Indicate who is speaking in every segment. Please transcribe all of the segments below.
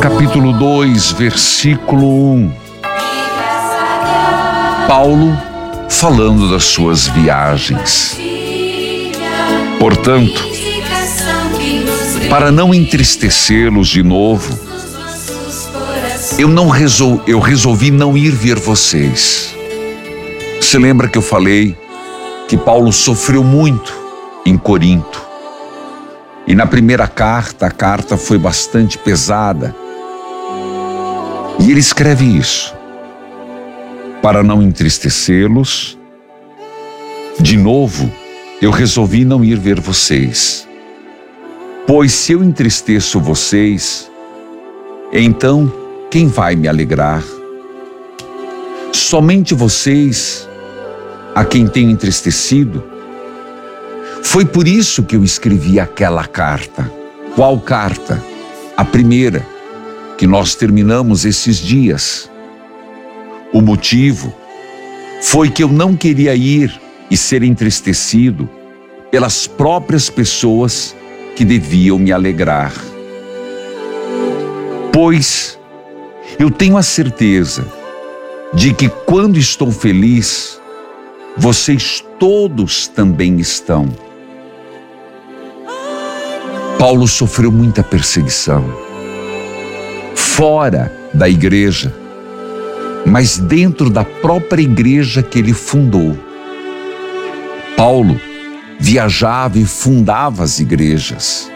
Speaker 1: Capítulo 2, versículo 1. Paulo falando das suas viagens. Portanto, para não entristecê-los de novo, eu resolvi não ir ver vocês. Você lembra que eu falei que Paulo sofreu muito em Corinto? E na primeira carta, a carta foi bastante pesada. E ele escreve isso: para não entristecê-los, de novo, eu resolvi não ir ver vocês. Pois se eu entristeço vocês, então quem vai me alegrar? Somente vocês, a quem tenho entristecido? Foi por isso que eu escrevi aquela carta. Qual carta? A primeira, que nós terminamos esses dias. O motivo foi que eu não queria ir e ser entristecido pelas próprias pessoas que deviam me alegrar. Pois eu tenho a certeza de que quando estou feliz, vocês todos também estão. Paulo sofreu muita perseguição, fora da igreja, mas dentro da própria igreja que ele fundou. Paulo viajava e fundava as igrejas.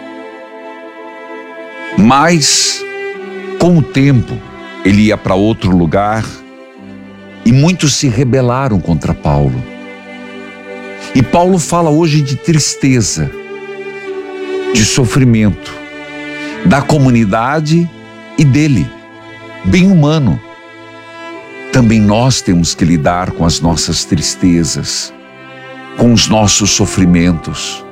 Speaker 1: Mas, com o tempo, ele ia para outro lugar e muitos se rebelaram contra Paulo. E Paulo fala hoje de tristeza, de sofrimento, da comunidade e dele, bem humano. Também nós temos que lidar com as nossas tristezas, com os nossos sofrimentos.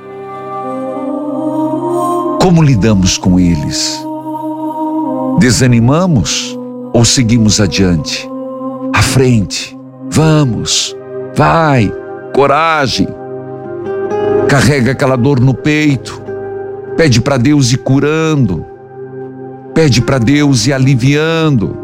Speaker 1: Como lidamos com eles? Desanimamos ou seguimos adiante? À frente, vamos, vai, coragem. Carrega aquela dor no peito, pede para Deus ir curando, pede para Deus ir aliviando.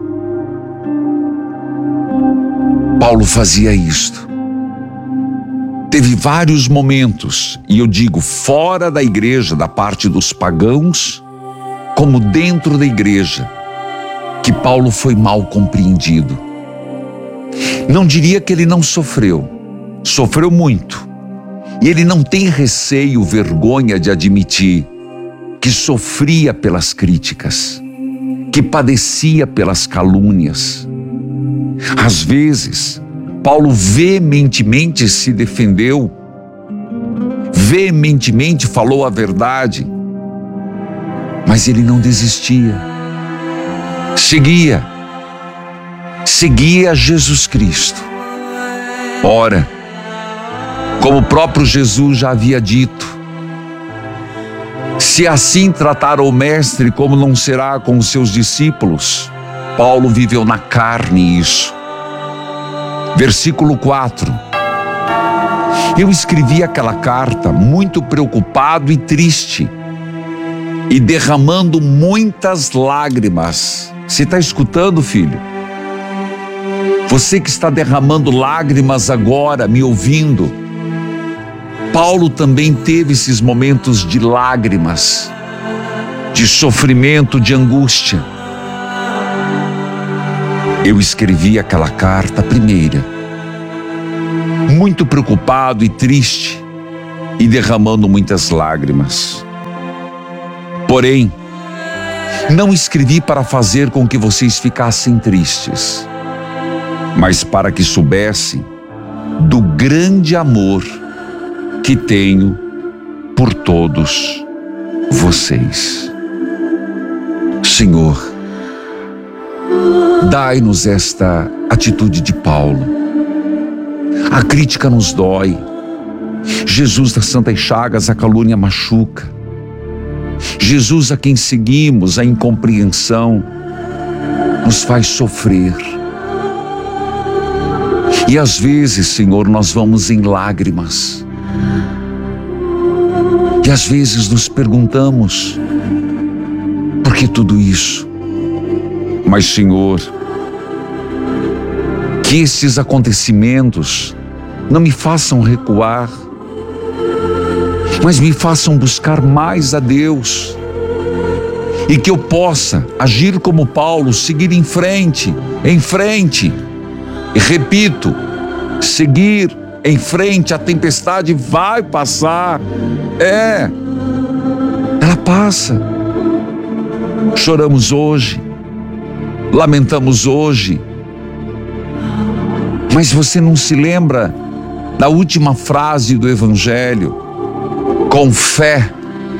Speaker 1: Paulo fazia isto. Teve vários momentos, e eu digo fora da igreja, da parte dos pagãos, como dentro da igreja, que Paulo foi mal compreendido. Não diria que ele não sofreu, sofreu muito. E ele não tem receio, vergonha de admitir que sofria pelas críticas, que padecia pelas calúnias. Às vezes, Paulo veementemente se defendeu, veementemente falou a verdade, mas ele não desistia. Seguia Jesus Cristo. Ora, como o próprio Jesus já havia dito, se assim tratar o mestre, como não será com os seus discípulos? Paulo viveu na carne isso. Versículo 4. Eu escrevi aquela carta muito preocupado e triste, e derramando muitas lágrimas. Você está escutando, filho? Você que está derramando lágrimas agora, me ouvindo, Paulo também teve esses momentos de lágrimas, de sofrimento, de angústia. Eu escrevi aquela carta primeira, muito preocupado e triste, e derramando muitas lágrimas. Porém, não escrevi para fazer com que vocês ficassem tristes, mas para que soubessem do grande amor que tenho por todos vocês. Senhor, dai-nos esta atitude de Paulo. A crítica nos dói. Jesus das Santas Chagas, a calúnia machuca. Jesus a quem seguimos, a incompreensão nos faz sofrer. E às vezes, Senhor, nós vamos em lágrimas. E às vezes nos perguntamos, por que tudo isso? Mas, Senhor, que esses acontecimentos não me façam recuar, mas me façam buscar mais a Deus. E que eu possa agir como Paulo, seguir em frente. E repito, seguir em frente, a tempestade vai passar. Ela passa. Choramos hoje, lamentamos hoje, mas você não se lembra da última frase do Evangelho? Com fé,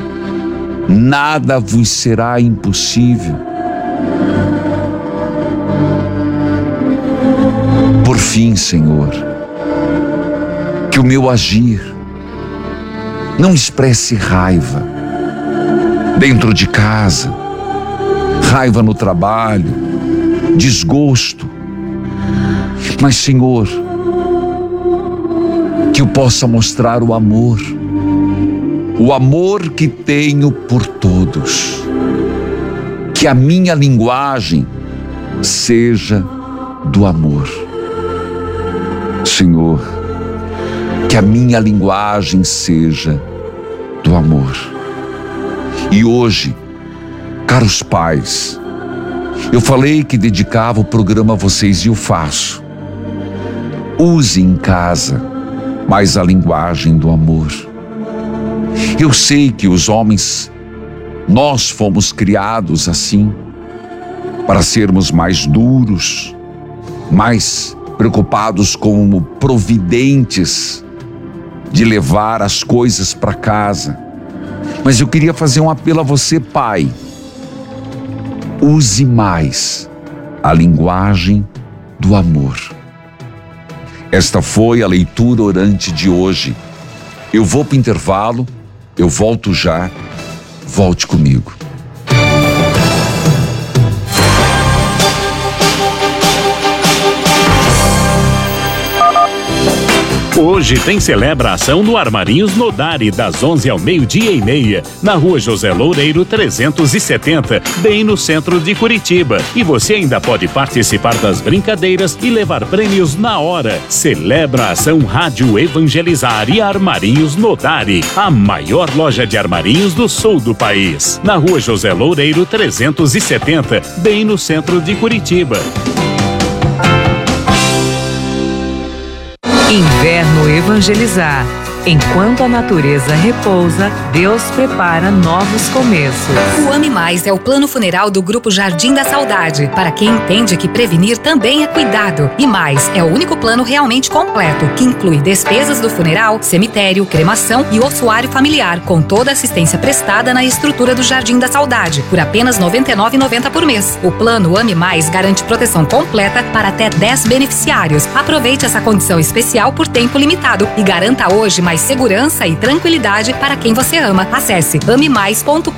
Speaker 1: nada vos será impossível. Por fim, Senhor, que o meu agir não expresse raiva dentro de casa, raiva no trabalho, desgosto, mas, Senhor, que eu possa mostrar o amor que tenho por todos, que a minha linguagem seja do amor. Senhor, que a minha linguagem seja do amor. E hoje, caros pais, eu falei que dedicava o programa a vocês e eu faço. Use em casa mais a linguagem do amor. Eu sei que os homens, nós fomos criados assim, para sermos mais duros, mais preocupados como providentes de levar as coisas para casa. Mas eu queria fazer um apelo a você, pai. Use mais a linguagem do amor. Esta foi a leitura orante de hoje. Eu vou para o intervalo, eu volto já. Volte comigo.
Speaker 2: Hoje tem celebração no Armarinhos Nodari, das 11 ao 12:30, na Rua José Loureiro 370, bem no centro de Curitiba. E você ainda pode participar das brincadeiras e levar prêmios na hora. Celebra a ação Rádio Evangelizar e Armarinhos Nodari, a maior loja de armarinhos do sul do país. Na Rua José Loureiro 370, bem no centro de Curitiba.
Speaker 3: Inverno Evangelizar. Enquanto a natureza repousa, Deus prepara novos começos.
Speaker 4: O Ame Mais é o plano funeral do Grupo Jardim da Saudade, para quem entende que prevenir também é cuidado. E Mais é o único plano realmente completo, que inclui despesas do funeral, cemitério, cremação e ossuário familiar, com toda a assistência prestada na estrutura do Jardim da Saudade, por apenas R$ 99,90 por mês. O plano Ame Mais garante proteção completa para até 10 beneficiários. Aproveite essa condição especial por tempo limitado e garanta hoje mais segurança e tranquilidade para quem você ama. Acesse amemais.com.br.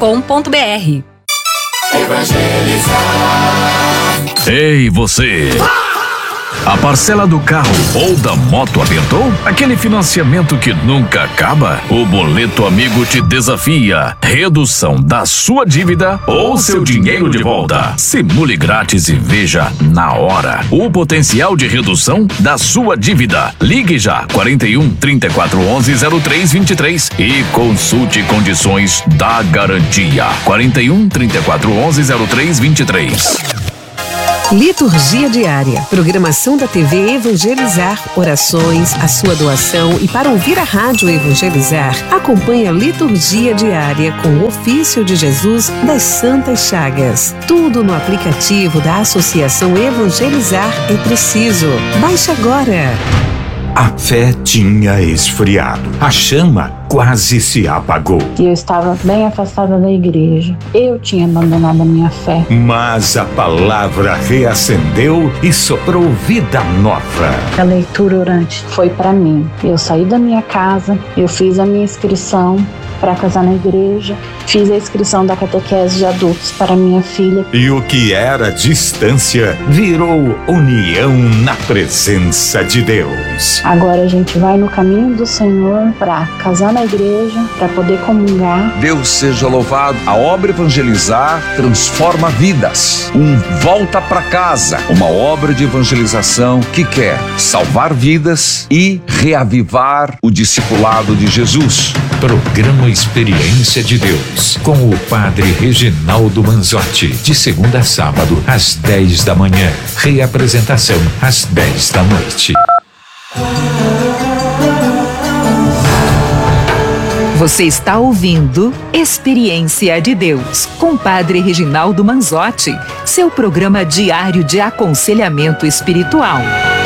Speaker 5: Ei, você! A parcela do carro ou da moto apertou? Aquele financiamento que nunca acaba? O Boleto Amigo te desafia. Redução da sua dívida ou seu dinheiro de volta. Simule grátis e veja na hora o potencial de redução da sua dívida. Ligue já 41 34 11 03 23 e consulte condições da garantia. 41 34 11 03 23.
Speaker 6: Liturgia Diária, programação da TV Evangelizar, orações, a sua doação e para ouvir a Rádio Evangelizar, acompanhe a Liturgia Diária com o Ofício de Jesus das Santas Chagas. Tudo no aplicativo da Associação Evangelizar é Preciso. Baixe agora.
Speaker 7: A fé tinha esfriado. A chama quase se apagou.
Speaker 8: E eu estava bem afastada da igreja. Eu tinha abandonado a minha fé.
Speaker 7: Mas a palavra reacendeu e soprou vida nova.
Speaker 8: A leitura orante foi para mim. Eu saí da minha casa, eu fiz a minha inscrição para casar na igreja. Fiz a inscrição da catequese de adultos para minha filha.
Speaker 7: E o que era distância virou união na presença de Deus.
Speaker 8: Agora a gente vai no caminho do Senhor para casar na igreja, para poder comungar.
Speaker 1: Deus seja louvado. A obra Evangelizar transforma vidas. Volta para casa. Uma obra de evangelização que quer salvar vidas e reavivar o discipulado de Jesus.
Speaker 7: Programa Experiência de Deus, com o Padre Reginaldo Manzotti, de segunda a sábado, às 10 da manhã. Reapresentação, às 10 da noite.
Speaker 3: Você está ouvindo Experiência de Deus, com Padre Reginaldo Manzotti, seu programa diário de aconselhamento espiritual.